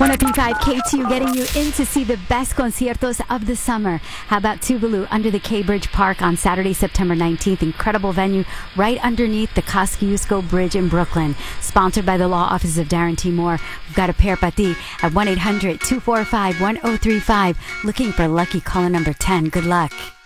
103.5 K2 getting you in to see the best conciertos of the summer. How about Tuvalu under the K-Bridge Park on Saturday, September 19th? Incredible venue right underneath the Kosciuszko Bridge in Brooklyn. Sponsored by the law offices of Darren T. Moore. We've got a pair pati at 1-800-245-1035. Looking for lucky caller number 10. Good luck.